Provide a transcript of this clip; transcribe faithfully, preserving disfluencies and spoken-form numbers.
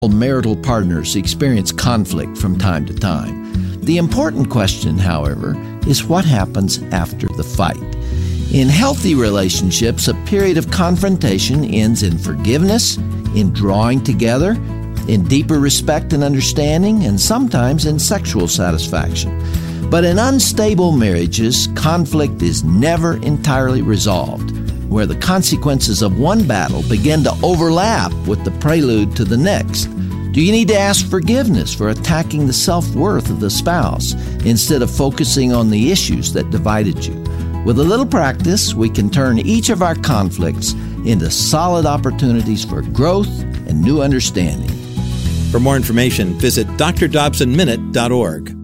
Marital partners experience conflict from time to time. The important question, however, is what happens after the fight. In healthy relationships, a period of confrontation ends in forgiveness, in drawing together, in deeper respect and understanding, and sometimes in sexual satisfaction. But in unstable marriages, conflict is never entirely resolved, where the consequences of one battle begin to overlap with the prelude to the next. Do you need to ask forgiveness for attacking the self-worth of the spouse instead of focusing on the issues that divided you? With a little practice, we can turn each of our conflicts into solid opportunities for growth and new understanding. For more information, visit d r dobson minute dot org.